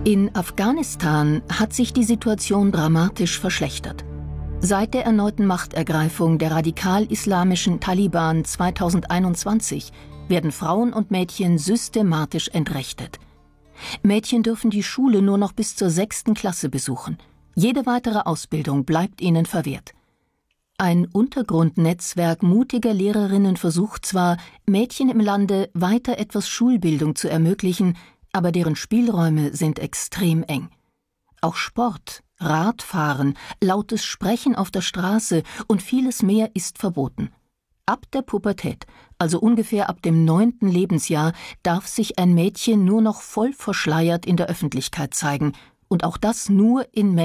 In Afghanistan hat sich die Situation dramatisch verschlechtert. Seit der erneuten Machtergreifung der radikal-islamischen Taliban 2021 werden Frauen und Mädchen systematisch entrechtet. Mädchen dürfen die Schule nur noch bis zur 6. Klasse besuchen. Jede weitere Ausbildung bleibt ihnen verwehrt. Ein Untergrundnetzwerk mutiger Lehrerinnen versucht zwar, Mädchen im Lande weiter etwas Schulbildung zu ermöglichen, aber deren Spielräume sind extrem eng. Auch Sport, Radfahren, lautes Sprechen auf der Straße und vieles mehr ist verboten. Ab der Pubertät, also ungefähr ab dem 9. Lebensjahr, darf sich ein Mädchen nur noch voll verschleiert in der Öffentlichkeit zeigen, und auch das nur in